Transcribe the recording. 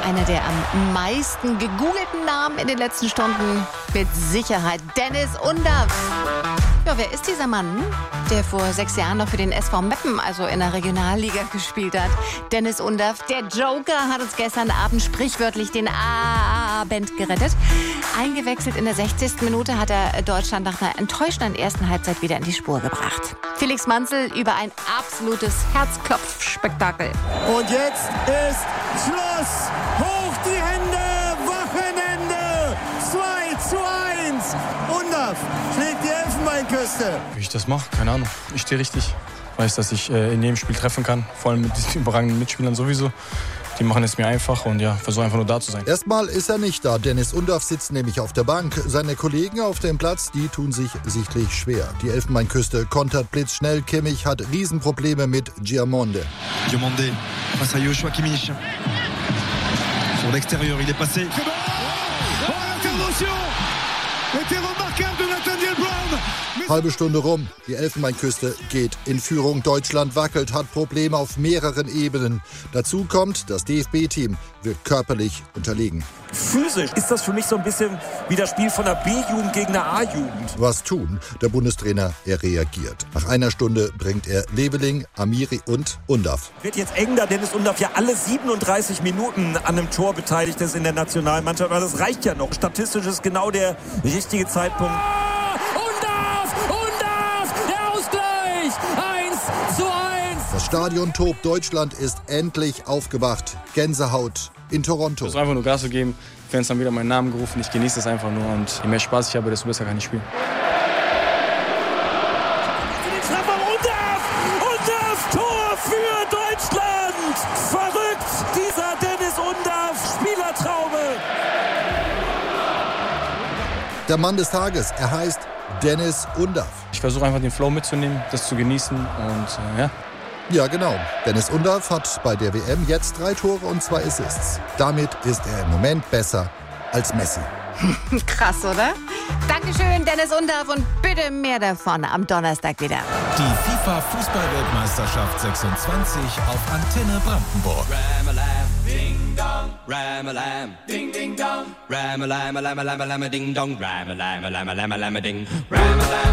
einer der am meisten gegoogelten Namen in den letzten Stunden. Mit Sicherheit Dennis Undaff. Ja, wer ist dieser Mann, der vor 6 Jahren noch für den SV Meppen, also in der Regionalliga, gespielt hat? Dennis Undaff, der Joker, hat uns gestern Abend sprichwörtlich den Abend gerettet. Eingewechselt in der 60. Minute hat er Deutschland nach einer enttäuschenden ersten Halbzeit wieder in die Spur gebracht. Felix Manzel über ein absolutes Herzklopfspektakel. Und jetzt ist Schluss. Hoch die Hände, Wochenende. 2:1. Undaff schlägt die Elfenbeinküste. Wie ich das mache, keine Ahnung. Ich stehe richtig. Weiß, dass ich in jedem Spiel treffen kann. Vor allem mit diesen überragenden Mitspielern sowieso. Die machen es mir einfach und ja, versuche einfach nur da zu sein. Erstmal ist er nicht da. Dennis Undaff sitzt nämlich auf der Bank. Seine Kollegen auf dem Platz, die tun sich sichtlich schwer. Die Elfenbeinküste kontert blitzschnell. Kimmich hat Riesenprobleme mit Giamonde. Giamonde face à Joshua Kimmich. Sur l'extérieur, il est passé. Oh, l'intervention était remarquable de Nathaniel Brown. Halbe Stunde rum. Die Elfenbeinküste geht in Führung. Deutschland wackelt, hat Probleme auf mehreren Ebenen. Dazu kommt, das DFB-Team wird körperlich unterlegen. Physisch ist das für mich so ein bisschen wie das Spiel von der B-Jugend gegen der A-Jugend. Was tun? Der Bundestrainer, er reagiert. Nach einer Stunde bringt er Leveling, Amiri und Undaff. Wird jetzt eng, da Dennis Undaff ja alle 37 Minuten an einem Tor beteiligt ist in der Nationalmannschaft. Aber das reicht ja noch. Statistisch ist genau der richtige Zeitpunkt. Das Stadion tobt. Deutschland ist endlich aufgewacht. Gänsehaut in Toronto. Ich versuche einfach nur Gas zu geben. Fans haben wieder meinen Namen gerufen. Ich genieße es einfach nur. Und je mehr Spaß ich habe, desto besser kann ich spielen. Undaff, Tor für Deutschland! Verrückt, dieser Dennis Undaff, Spielertraube! Der Mann des Tages, er heißt Dennis Undaff. Ich versuche einfach den Flow mitzunehmen, das zu genießen und ja. Ja, genau. Dennis Undaff hat bei der WM jetzt 3 Tore und 2 Assists. Damit ist er im Moment besser als Messi. Krass, oder? Dankeschön, Dennis Undaff, und bitte mehr davon am Donnerstag wieder. Die FIFA-Fußball-Weltmeisterschaft 26 auf Antenne Brandenburg. Ram-a-lam, ding dong, ram-a-lam, ding ding dong, ram-a-lam, lam-a-lam, lam-a-ding dong, ram-a-lam, lam-a-lam, lam-a-ding, ram-a-lam.